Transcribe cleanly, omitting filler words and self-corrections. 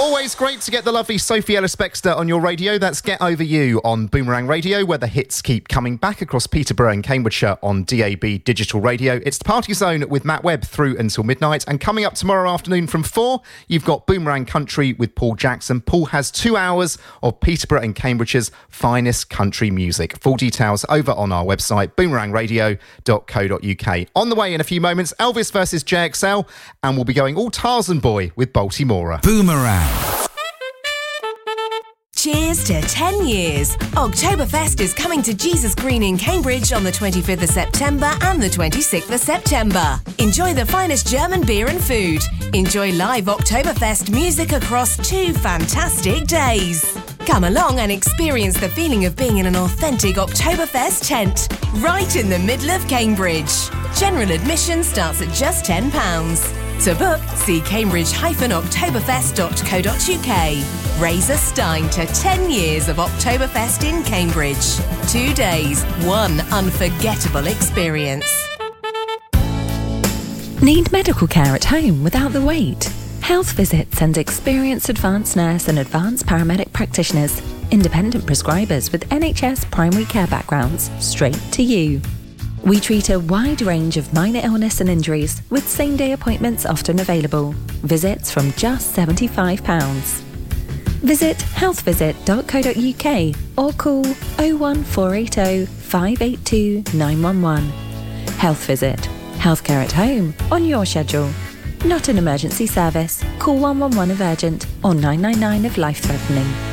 Always great to get the lovely Sophie Ellis-Bextor on your radio. That's Get Over You on Boomerang Radio, where the hits keep coming back across Peterborough and Cambridgeshire on DAB Digital Radio. It's the Party Zone with Matt Webb through until midnight. And coming up tomorrow afternoon from 4, you've got Boomerang Country with Paul Jackson. Paul has 2 hours of Peterborough and Cambridgeshire's finest country music. Full details over on our website, boomerangradio.co.uk. On the way in a few moments, Elvis versus JXL, and we'll be going all Tarzan Boy with Baltimora. Boomerang. Cheers to 10 years. Oktoberfest is coming to Jesus Green in Cambridge on the 25th of September and the 26th of September. Enjoy the finest German beer and food. Enjoy live Oktoberfest music across 2 fantastic days. Come along and experience the feeling of being in an authentic Oktoberfest tent, right in the middle of Cambridge. General admission starts at just £10. To book, see cambridge-oktoberfest.co.uk. Raise a stein to 10 years of Oktoberfest in Cambridge. 2 days, 1 unforgettable experience. Need medical care at home without the wait? Health Visit sends experienced advanced nurse and advanced paramedic practitioners, independent prescribers with NHS primary care backgrounds, straight to you. We treat a wide range of minor illness and injuries, with same-day appointments often available. Visits from just £75. Visit healthvisit.co.uk or call 01480 582 911. Health Visit. Healthcare at home, on your schedule. Not an emergency service. Call 111 if urgent or 999 if life-threatening.